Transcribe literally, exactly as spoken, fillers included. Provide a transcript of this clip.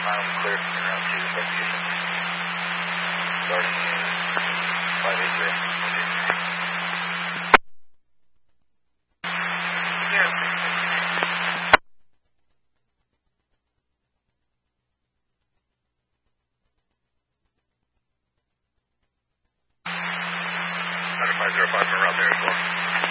miles clear from your route two investigation. Starting in five eight zero. Zero six six nine. five zero five, we're out there as well.